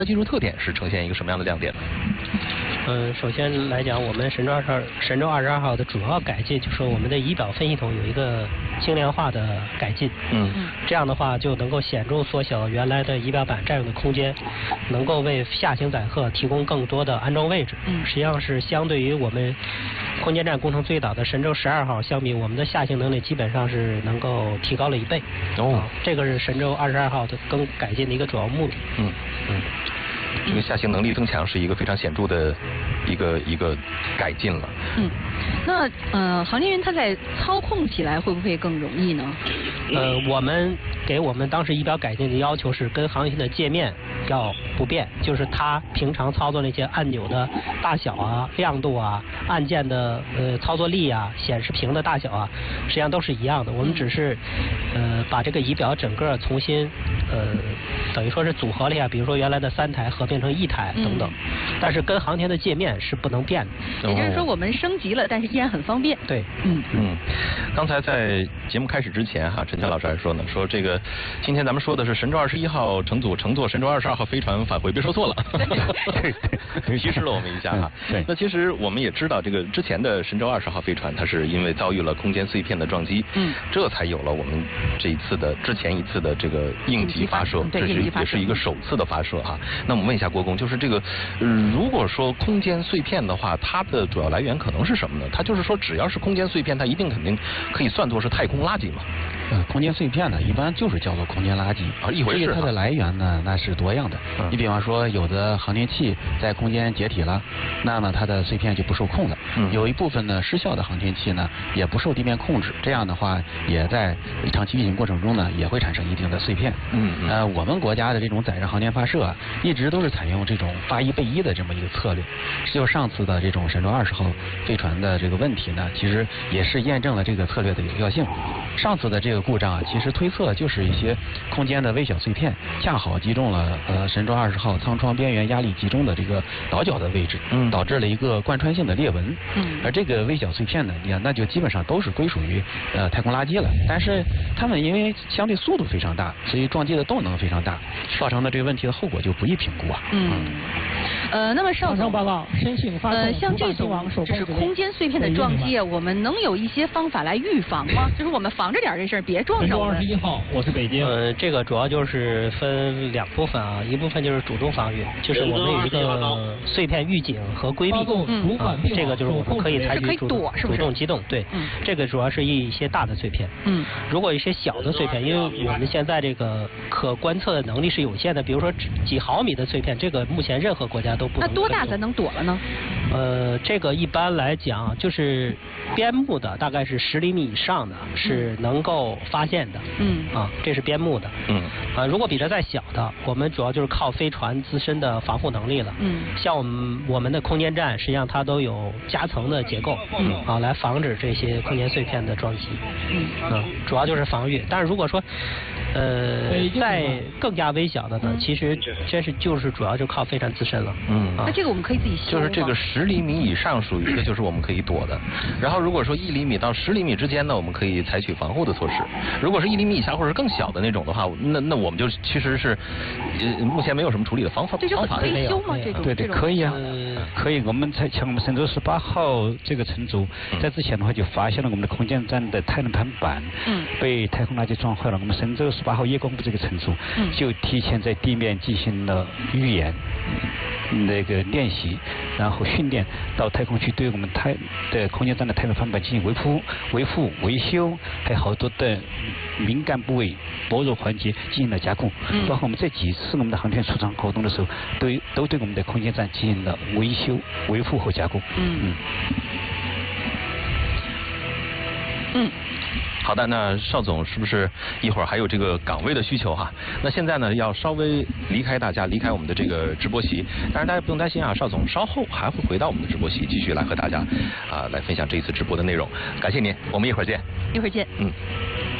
的技术特点是呈现一个什么样的亮点呢？ 首先来讲，我们神舟22号的主要改进就是我们的仪表分系统有一个精联化的改进。这样的话就能够显著缩小原来的仪表板占用的空间，能够为下行载荷提供更多的安装位置。实际上是相对于我们空间站工程最早的神舟12号相比，我们的下行能力基本上是能够提高了1倍。这个是神舟22号的改进的一个主要目的。 这个下行能力增强是一个非常显著的一个改进了。 那航天员他在操控起来会不会更容易呢？ 我们给我们当时仪表改进的要求是跟航天的界面要不变，就是他平常操作那些按钮的大小啊、亮度啊、按键的操作力啊、显示屏的大小啊，实际上都是一样的。我们只是把这个仪表整个重新等于说是组合了一下，比如说原来的3台合并成1台等等，但是跟航天的界面是不能变的。 也就是说我们升级了，但是依然很方便。 对， 刚才在节目开始之前陈强老师还说呢，说这个今天咱们说的是神舟21号乘组乘坐神舟22号飞船返回，别说错了。对，提示了我们一下对，那其实我们也知道，这个之前的神舟20号飞船，它是因为遭遇了空间碎片的撞击，这才有了我们之前一次的这个应急发射，这也是一个首次的发射那我们问一下国公，就是这个如果说空间碎片的话，它的主要来源可能是什么呢？它就是说只要是空间碎片，它一定肯定可以算作是太空垃圾嘛？ 空间碎片呢，一般就是叫做空间垃圾一回事。 至于它的来源呢，那是多样的。你比方说，有的航天器在空间解体了，那么它的碎片就不受控了。有一部分呢失效的航天器呢，也不受地面控制，这样的话也在长期运行过程中呢，也会产生一定的碎片。我们国家的这种载人航天发射一直都是采用这种发1备1的这么一个策略。就上次的这种神舟20号飞船的这个问题呢，其实也是验证了这个策略的有效性。上次的这个故障其实推测就是一些空间的微小碎片恰好击中了神舟20号舱窗边缘压力集中的这个倒角的位置，导致了一个贯穿性的裂纹。而这个微小碎片呢，那就基本上都是归属于太空垃圾了。但是它们因为相对速度非常大，所以撞击的动能非常大，造成的这个问题的后果就不易评估那么邵总报告申请发送像这种就是空间碎片的撞击我们能有一些方法来预防吗？就是我们防着点这事儿，别撞上我们。 21号，我是北京。 这个主要就是分2部分一部分就是主动防御，就是我们有一个碎片预警和规避。这个就是我们可以采取主动机动。对，这个主要是一些大的碎片。如果一些小的碎片，因为我们现在这个可观测的能力是有限的，比如说几毫米的碎片，这个目前任何国家都不能。 那多大才能躲了呢？ 这个一般来讲就是边牧的，大概是10厘米以上的是能够发现的。这是边牧的。如果比这再小的，我们主要就是靠飞船自身的防护能力了。像我们的空间站，实际上它都有夹层的结构，来防止这些空间碎片的撞击。主要就是防御。但是如果说再更加微小的呢，其实就是主要就靠飞船自身了。 那这个我们可以自己修吗？ 就是这个10厘米以上属于就是我们可以躲的。然后如果说1厘米到10厘米之间呢，我们可以采取防护的措施。如果是1厘米以下或者更小的那种的话，那我们就其实是目前没有什么处理的方法。 这就可以修吗？ 对，可以可以。我们像我们神舟18号这个乘组，在之前的话就发现了我们的空间站的太能盘板被太空垃圾撞坏了。我们神舟18号夜光部这个乘组就提前在地面进行了预演。那个练习，然后训练到太空去，对我们的空间站的太能盘板进行维护、维修，还有好多的敏感部位、薄弱环节进行了加工。包括我们这几次我们的航天出舱活动的时候，都对我们的空间站进行了维修、维护和加工。 好的，那邵总是不是一会儿还有这个岗位的需求那现在呢要稍微离开我们的这个直播席，但是大家不用担心邵总稍后还会回到我们的直播席，继续来和大家来分享这一次直播的内容。感谢您，我们一会儿见。 一会儿见。